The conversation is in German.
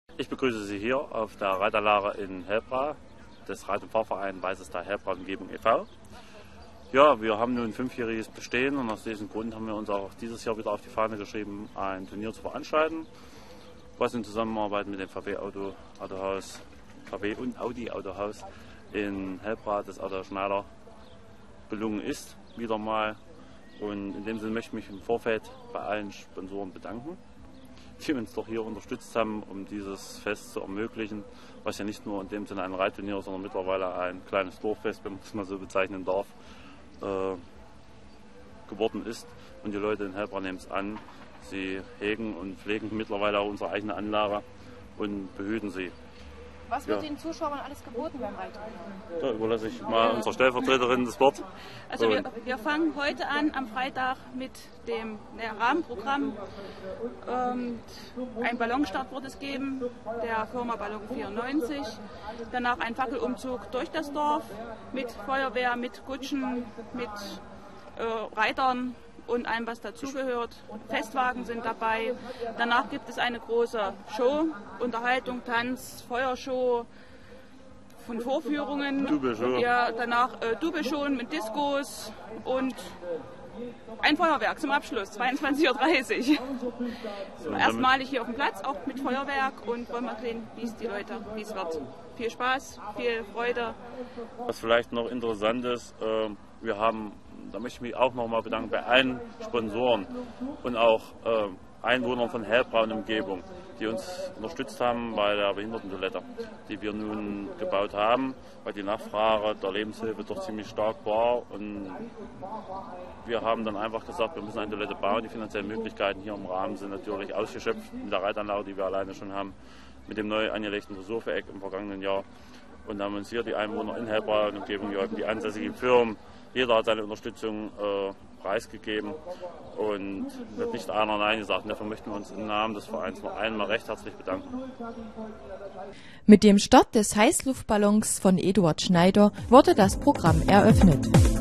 Ich begrüße Sie hier auf der Reiterlage in Helbra des Reit- und Fahrvereins Weißes Tal Helbra Umgebung e.V. Ja, wir haben nun ein 5-jähriges Bestehen und aus diesem Grund haben wir uns auch dieses Jahr wieder auf die Fahne geschrieben, ein Turnier zu veranstalten, was in Zusammenarbeit mit dem VW und Audi Autohaus in Helbra des Auto Schneider gelungen ist, wieder mal. Und in dem Sinne möchte ich mich im Vorfeld bei allen Sponsoren bedanken, die uns doch hier unterstützt haben, um dieses Fest zu ermöglichen, was ja nicht nur in dem Sinne ein Reitturnier, sondern mittlerweile ein kleines Dorffest, wenn man es mal so bezeichnen darf, geworden ist. Und die Leute in Helbra nehmen es an, sie hegen und pflegen mittlerweile auch unsere eigene Anlage und behüten sie. Was wird den Zuschauern alles geboten beim Reitturnier? Da überlasse ich mal unserer Stellvertreterin das Wort. Also wir fangen heute an am Freitag mit dem Rahmenprogramm. Ein Ballonstart wird es geben, der Firma Ballon 94. Danach ein Fackelumzug durch das Dorf mit Feuerwehr, mit Kutschen, mit Reitern und allem, was dazugehört. Festwagen sind dabei. Danach gibt es eine große Show, Unterhaltung, Tanz, Feuershow, von Vorführungen. Double-Show. Ja, danach Double-Show mit Diskos und ein Feuerwerk zum Abschluss, 22:30 Uhr. So, erstmalig hier auf dem Platz, auch mit Feuerwerk, und wollen wir sehen, wie es wird. Viel Spaß, viel Freude. Was vielleicht noch interessant ist, wir haben, da möchte ich mich auch nochmal bedanken bei allen Sponsoren und auch Einwohnern von Helbra und Umgebung, die uns unterstützt haben bei der Behindertentoilette, die wir nun gebaut haben, weil die Nachfrage der Lebenshilfe doch ziemlich stark war. Und wir haben dann einfach gesagt, wir müssen eine Toilette bauen. Die finanziellen Möglichkeiten hier im Rahmen sind natürlich ausgeschöpft mit der Reitanlage, die wir alleine schon haben, mit dem neu angelegten Dressurviereck im vergangenen Jahr. Und haben uns hier die Einwohner in Helbra und Umgebung geholfen, die ansässigen Firmen. Jeder hat seine Unterstützung preisgegeben und wird nicht einer Nein gesagt. Und dafür möchten wir uns im Namen des Vereins noch einmal recht herzlich bedanken. Mit dem Start des Heißluftballons von Eduard Schneider wurde das Programm eröffnet.